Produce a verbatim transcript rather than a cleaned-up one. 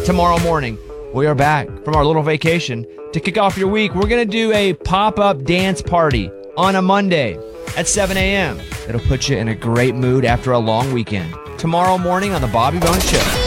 tomorrow morning, we are back from our little vacation to kick off your week. We're going to do a pop-up dance party on a Monday at seven a.m. It'll put you in a great mood after a long weekend. Tomorrow morning on The Bobby Bones Show.